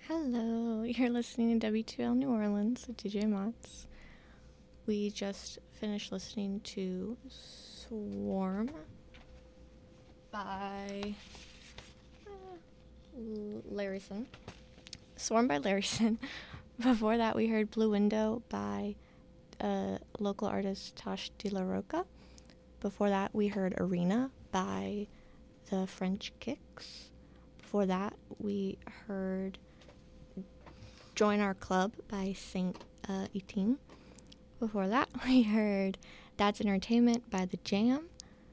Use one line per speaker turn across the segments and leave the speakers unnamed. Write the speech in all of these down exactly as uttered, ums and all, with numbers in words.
Hello, you're listening to W two L New Orleans with D J Motts. We just finished listening to Swarm by uh, Larryson. Swarm by Larryson. Before that, we heard Blue Window by uh, local artist Tosh De La Roca. Before that, we heard Arena by the French Kicks. Before that, we heard Join Our Club by Saint uh, Etienne. Before that, we heard Dad's Entertainment by The Jam.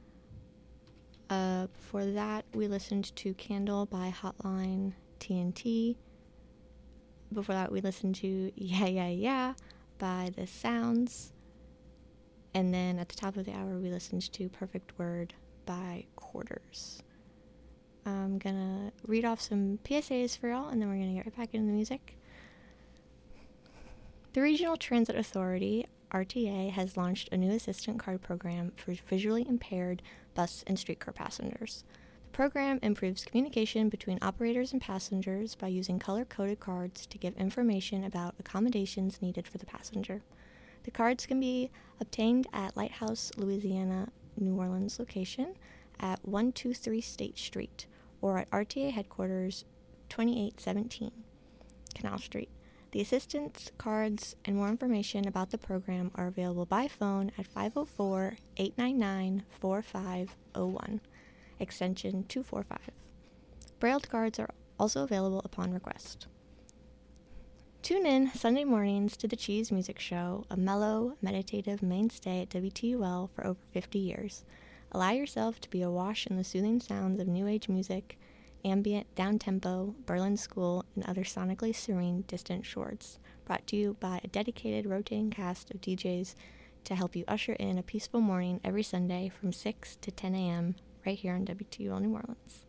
Uh, before that, we listened to Candle by Hotline T N T. Before that, we listened to Yeah Yeah Yeah by The Sounds. And then at the top of the hour, we listened to Perfect Word by Quarters. I'm gonna read off some P S As for y'all, and then we're gonna get right back into the music. The Regional Transit Authority, R T A, has launched a new assistant card program for visually impaired bus and streetcar passengers. The program improves communication between operators and passengers by using color-coded cards to give information about accommodations needed for the passenger. The cards can be obtained at Lighthouse, Louisiana, New Orleans location at one two three State Street or at R T A headquarters, twenty-eight seventeen Canal Street. The assistance cards and more information about the program are available by phone at five oh four, eight nine nine, four five oh one, extension two forty-five. Brailled cards are also available upon request. Tune in Sunday mornings to the Cheese Music Show, a mellow, meditative mainstay at W T U L for over fifty years. Allow yourself to be awash in the soothing sounds of new age music, ambient, down-tempo, Berlin School, and other sonically serene distant shores, brought to you by a dedicated rotating cast of D Js to help you usher in a peaceful morning every Sunday from six to ten a.m. right here on W T U L New Orleans.